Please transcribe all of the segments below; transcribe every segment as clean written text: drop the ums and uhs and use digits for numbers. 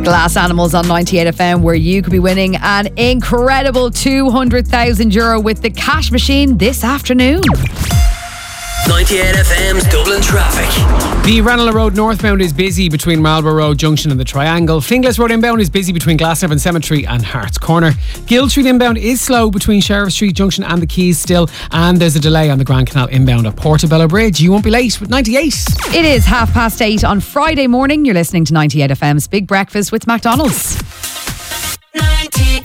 Glass Animals on 98 FM, where you could be winning an incredible €200,000 with the cash machine this afternoon. 98 FM's Dublin traffic. The Ranelagh Road northbound is busy between Marlborough Road Junction and the Triangle. Finglas Road inbound is busy between Glasnevin Cemetery and Hart's Corner. Guild Street inbound is slow between Sheriff Street Junction and the Quays still. And there's a delay on the Grand Canal inbound at Portobello Bridge. You won't be late with 98. It is 8:30 on Friday morning. You're listening to 98 FM's Big Breakfast with McDonald's. 98.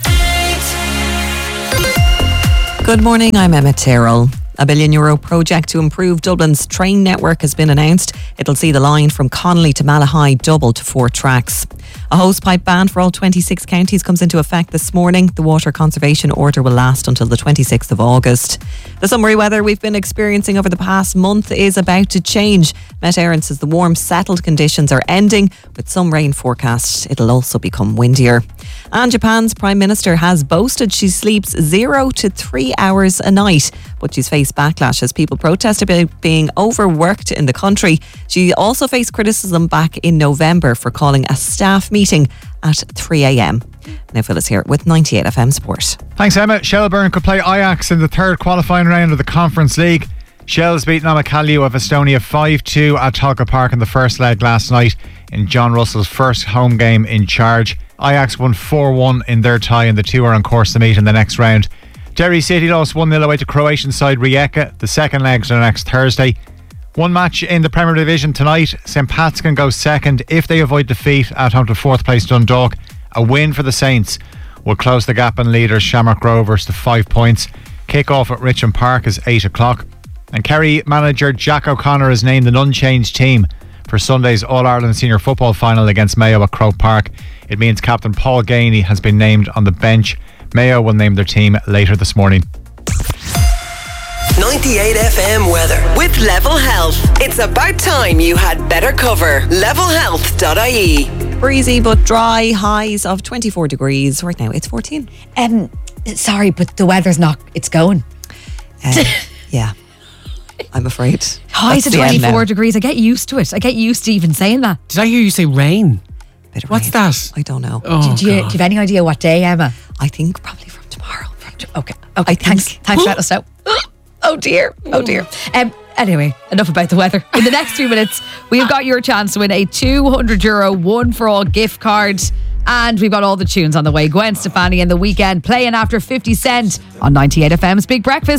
Good morning, I'm Emma Tyrrell. A €1 billion project to improve Dublin's train network has been announced. It'll see the line from Connolly to Malahide double to 4 tracks. A hosepipe ban for all 26 counties comes into effect this morning. The water conservation order will last until the 26th of August. The summery weather we've been experiencing over the past month is about to change. Met Éireann says the warm, settled conditions are ending, with some rain forecast. It'll also become windier. And Japan's Prime Minister has boasted she sleeps 0 to 3 hours a night, but she's faced backlash as people protest about being overworked in the country. She also faced criticism back in November for calling a staff meeting at 3 a.m. Now Phil is here with 98 FM Sport. Thanks, Emma. Shelburne could play Ajax in the third qualifying round of the Conference League. Shells beat Namakalju of Estonia 5-2 at Tolka Park in the first leg last night in John Russell's first home game in charge. Ajax won 4-1 in their tie, and the two are on course to meet in the next round. Derry City lost 1-0 away to Croatian side Rijeka. The second legs are next Thursday. One match in the Premier Division tonight. St Pat's can go second if they avoid defeat at home to fourth place Dundalk. A win for the Saints will close the gap on leaders Shamrock Rovers to 5 points. Kick-off at Richmond Park is 8 o'clock. And Kerry manager Jack O'Connor is named an unchanged team for Sunday's All-Ireland Senior Football Final against Mayo at Croke Park. It means captain Paul Gainey has been named on the bench. Mayo will name their team later this morning. 98 FM weather with Level Health. It's about time you had better cover. Levelhealth.ie. Breezy but dry, highs of 24 degrees. Right now it's 14. Sorry, but the weather's not, it's going. Yeah, I'm afraid. Highs of 24 degrees. I get used to it. I get used to even saying that. Did I hear you say rain? Bit of What's rain. that? I don't know. Oh, do you have any idea what day, Emma? I think probably from tomorrow. Okay. Thanks for letting us know. Oh dear. Anyway, enough about the weather. In the next 3 minutes, we've got your chance to win a €200 One for All gift card. And we've got all the tunes on the way. Gwen Stefani and The Weeknd playing after 50 Cent on 98 FM's Big Breakfast.